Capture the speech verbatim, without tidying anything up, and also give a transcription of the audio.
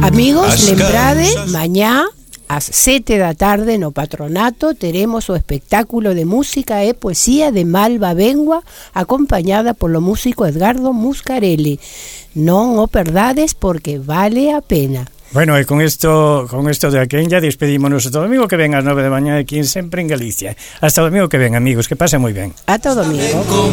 Amigos, lembrade, mañá ás sete da tarde no Patronato teremos o espectáculo de música e poesía de Malva Bengua, acompañada polo músico Edgardo Muscarelli. Non o perdades porque vale a pena. Bueno, e con isto con isto de Aquenlla despedímonos hasta o domingo que ven ás nove da mañá aquí sempre en Galicia. Hasta o domingo que ven, amigos, que pasen moi ben. Ata o domingo.